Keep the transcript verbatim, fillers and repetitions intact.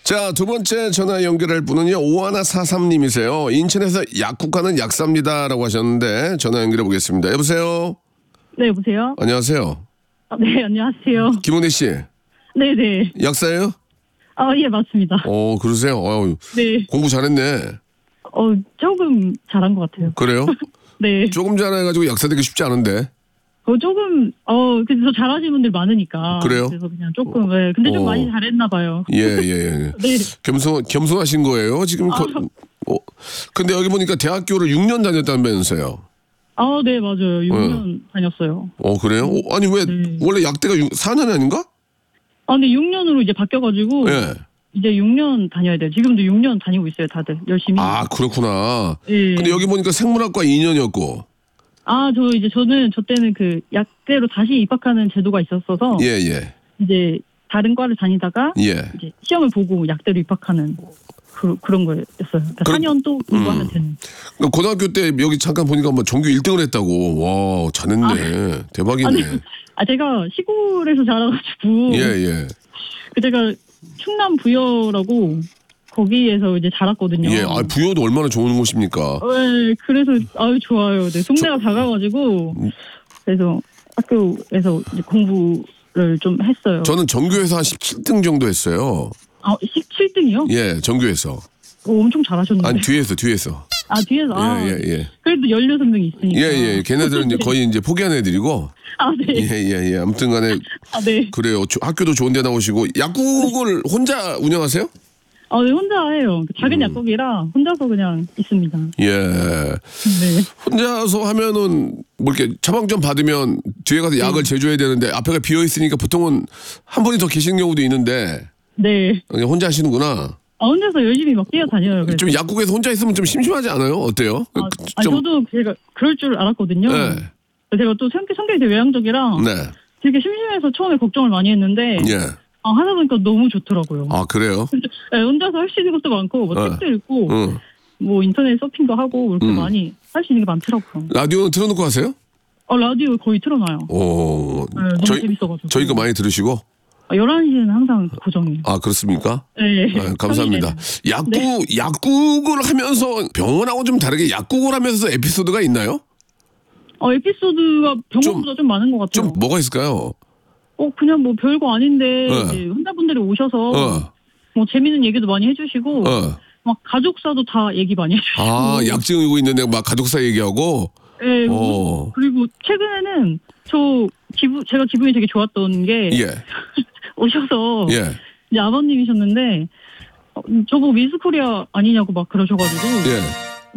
자, 두 번째 전화 연결할 분은요, 오일사삼 님이세요. 인천에서 약국가는 약사입니다라고 하셨는데 전화 연결해 보겠습니다. 여보세요? 네, 여보세요? 안녕하세요. 아, 네, 안녕하세요. 김은혜 씨. 네네. 약사예요? 아, 예, 맞습니다. 어, 그러세요? 어, 네. 공부 잘했네. 어, 조금 잘한 것 같아요. 그래요? 네. 조금 잘해가지고 약사 되기 쉽지 않은데. 어, 조금, 어, 그래서 잘하시는 분들 많으니까. 그래요? 그래서 그냥 조금, 네. 근데 좀 어. 많이 잘했나 봐요. 예, 예, 예. 네. 겸손, 겸손하신 거예요? 지금. 거, 어, 근데 여기 보니까 대학교를 육 년 다녔다면서요? 아, 네, 맞아요. 육 년 다녔어요. 어, 그래요? 어, 아니, 왜, 네. 원래 약대가 사 년 아닌가? 아, 근데 육 년으로 이제 바뀌어가지고. 예. 이제 육 년 다녀야 돼요. 지금도 육 년 다니고 있어요, 다들. 열심히. 아, 그렇구나. 예. 근데 여기 보니까 생물학과 이 년이었고. 아, 저 이제 저는, 저 때는 그 약대로 다시 입학하는 제도가 있었어서. 예, 예. 이제 다른 과를 다니다가. 예. 이제 시험을 보고 약대로 입학하는 그, 그런 거였어요. 그러니까 그럼- 사 년 또 공부하면 음. 되는. 그러니까 고등학교 때 여기 잠깐 보니까 뭐 전교 일 등을 했다고. 와, 잘했네. 대박이네. 아니, 아, 제가 시골에서 자라가지고. 예, 예. 그 제가 충남 부여라고 거기에서 이제 자랐거든요. 예, 아, 부여도 얼마나 좋은 곳입니까? 네, 그래서 아유 좋아요. 네, 동네가 작아가지고 그래서 학교에서 이제 공부를 좀 했어요. 저는 전교에서 한 십칠 등 정도 했어요. 아, 십칠 등이요? 예, 전교에서. 오, 엄청 잘하셨는데. 아니, 뒤에서, 뒤에서. 아, 뒤에서. 아, 예, 예, 예. 그래도 십육 등 있으니까. 예, 예. 걔네들은 이제 거의 이제 포기한 애들이고. 아, 네. 예, 예, 예. 아무튼 간에. 아, 네. 그래요. 조- 학교도 좋은 데 나오시고. 약국을 혼자 운영하세요? 아, 네, 혼자 해요. 작은 약국이라 혼자서 그냥 있습니다. 예. 네. 혼자서 하면은 뭐 이렇게 처방전 받으면 뒤에 가서 약을 제조해야 되는데 앞에가 비어 있으니까 보통은 한 분이 더 계시는 경우도 있는데 네. 그냥 혼자 하시는구나. 아, 혼자서 열심히 막 뛰어다녀요. 그래서. 좀 약국에서 혼자 있으면 좀 심심하지 않아요? 어때요? 아, 아니, 좀 저도 제가 그럴 줄 알았거든요. 네. 제가 또 성격, 성격이 되게 외향적이라 네. 되게 심심해서 처음에 걱정을 많이 했는데 예. 아, 하다 보니까 너무 좋더라고요. 아, 그래요? 네, 혼자서 할 수 있는 것도 많고 뭐 어. 책도 읽고 응. 뭐 인터넷 서핑도 하고 이렇게 음. 많이 할 수 있는 게 많더라고요. 라디오는 틀어놓고 하세요? 아, 라디오 거의 틀어놔요. 오. 네, 너무 저희 재밌어가지고. 저희 거 많이 들으시고? 아, 열한 시는 항상 고정이에요. 아, 그렇습니까? 네. 아, 감사합니다. 평일에는. 약국 네. 약국을 하면서 병원하고 좀 다르게 약국을 하면서 에피소드가 있나요? 어, 에피소드가 병원보다 좀, 많은 것 같아요. 좀 뭐가 있을까요? 어, 그냥 뭐 별거 아닌데 네. 이제 환자분들이 오셔서 어. 뭐 재밌는 얘기도 많이 해주시고 어. 막 가족사도 다 얘기 많이 해주시고. 아, 약증 이고 있는데 막 가족사 얘기하고. 네. 어. 그리고 최근에는 저 기분 제가 기분이 되게 좋았던 게 예. 오셔서 예. 이제 아버님이셨는데 어, 저보고 미스코리아 아니냐고 막 그러셔가지고 예.